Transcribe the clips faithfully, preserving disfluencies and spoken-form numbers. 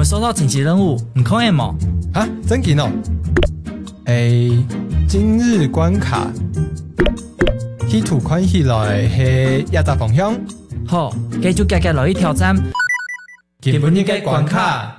们收到紧急任务，你可以吗？ 啊，真紧哦。诶，今日关卡，去图款起来是亚达方向。 好，继续加加落去挑战。 基本日嘅关卡。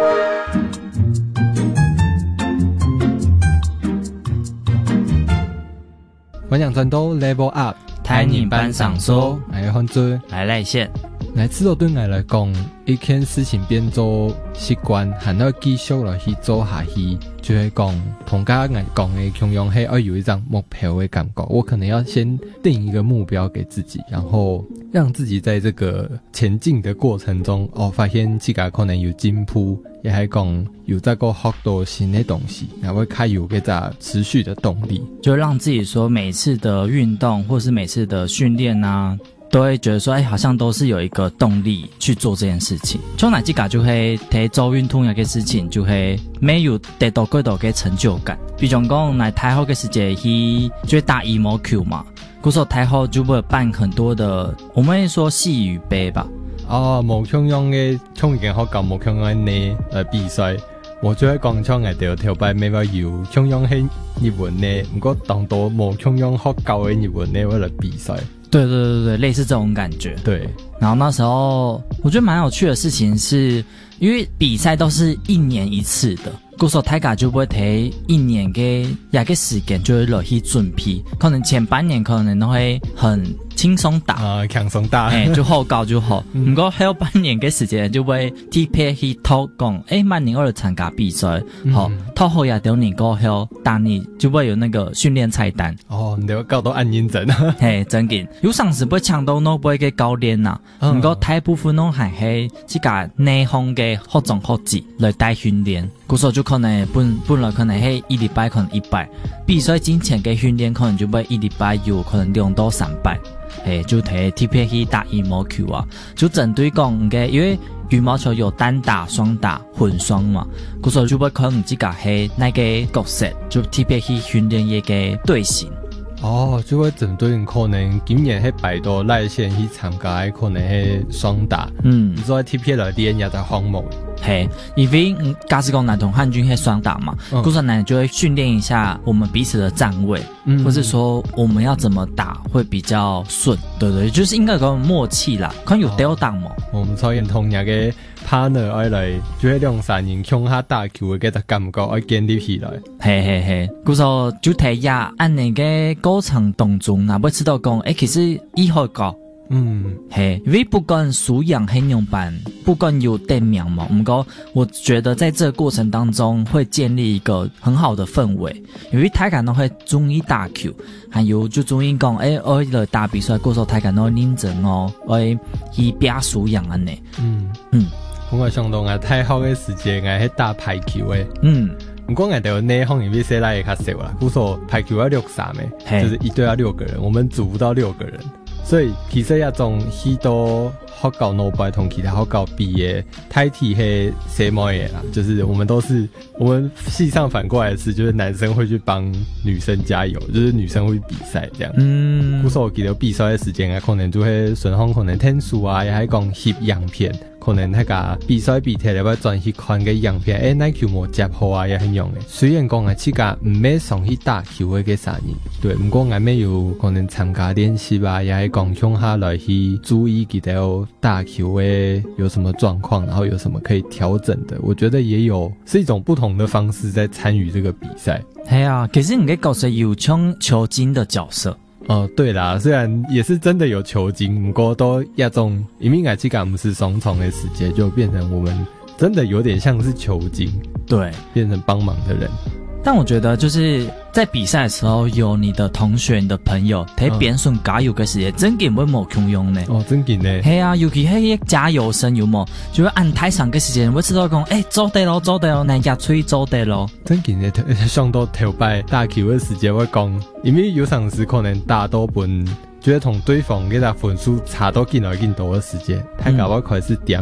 我想转到 level up， 台语班上说， 来换做来来线。 来，知道对我来讲，一件事情变做习惯，然后继续落去做下去，就会讲同家来讲的同样是要有一张目标的感觉。我可能要先定一个目标给自己，然后让自己在这个前进的过程中，哦，发现自己可能有进步，也还讲有在个学到新的东西，然后开有给它持续的动力， 就让自己说每次的运动或是每次的训练啊。都会觉得说，哎，好像都是有一个动力去做这件事情。像哪几个就会睇做运动嘅事情，就会没有得到几多嘅成就感。比如讲，来台后嘅时节去就会打羽毛球嘛，故说台后就会办很多的，我们会说细雨杯吧。 哦，无相样嘅，像已經學教無相樣嘅誒比賽，我就喺廣場嘅條條擺咩話有相樣係日文嘅，不過當到無相樣學教嘅日文嘅為了比賽。 对对对对，类似这种感觉。 对， 然后那时候我觉得蛮有趣的事情是，因为比赛都是一年一次的，故说大家就不会提一年嘅一个时间就会落去准备，可能前半年可能都会很轻松打啊，轻松打， 哎、欸，就好搞就好。不过还有半年嘅时间就会特别去讨讲，哎，半年二参加比赛，好，讨好也等你过后，当你就会有那个训练菜单。 哦，你要搞到按认真， 嘿，真紧。有上次不会抢到，喏不会嘅教练呐，不过大部分喏还系自家内行嘅学长学姐来带训练。故说就可能本本来可能係一禮拜可能一百，比賽之前嘅訓練可能就會一禮拜有可能兩到三百，誒就睇 T P 去打羽毛球啊，就針對講嘅，因為羽毛球有單打、雙打、混雙嘛，故說就會可能自家係那個角色，就 T P 去訓練一個隊形。 哦，就會針對可能今年係擺到內線去參加，可能係雙打，嗯，你做 T P 來練也在荒謬。 嘿，因為假使講男同漢軍係雙打嘛，故說男就會訓練一下我們彼此的站位，嗯，或是說我們要怎麼打會比較順，對對，就是應該有個默契啦，可能有吊檔嘛。 我們所以同那個 partner 愛來，就係兩三人向下打球嘅個感覺愛建立起來。 嘿嘿嘿，故說就睇下按那個過程當中，那不知道講，誒，其實以後講。嗯，嘿，因為不管素養很用版，不管有店名嘛，不過我覺得在這個過程當中會建立一個很好的氛圍，因為大家都會中意打球，還有就中意講，誒，我來打比賽，過後大家都認真哦，我去表素養安尼。嗯嗯， 我想到我太好嘅時間，我係打排球嘅。嗯。不過我哋內行因為誰來也較少啦，故說排球要六三嘅，就是一隊要六個人，我們組不到六個人。所以其實一種許多學校腦白同其他學校比嘅太體係什麼嘢啦，就是我們都是我們系上反過來是，就是男生會去幫女生加油，就是女生會比賽這樣。嗯，故所我記得比賽嘅時間啊，可能就會順風可能天數啊，也係講翕樣片。可能那個比賽比賽嚟，要專去看個樣片，誒，那球冇接好啊，也很用嘅。雖然講啊，自家唔咩上去打球嘅個啥人，對，不過我咩有可能參加練習啊，也係講向下來去注意佢哋打球嘅有什麼狀況，然後有什麼可以調整的。我覺得也有是一種不同的方式在參與這個比賽。係啊，其實你嘅角色有像球精的角色。 哦，對啦，雖然也是真的有球精，不過都一種因為我這個不是雙重的世界，就變成我們真的有點像是球精， 對， 變成幫忙的人。 但我覺得就是在比賽的時候，有你的同學、你的朋友睇變順加油嘅時間，真嘅會冇窮用呢。 哦，真嘅呢。 係啊，尤其係加油聲有冇，就會按台上嘅時間，會知道講，誒，做得咯，做得咯，那日吹做得咯。 真嘅呢，上到頭擺打球嘅時間會講，因為有陣時可能打到本，覺得同對方嘅個分數差到幾來幾多嘅時間，太搞我開始點。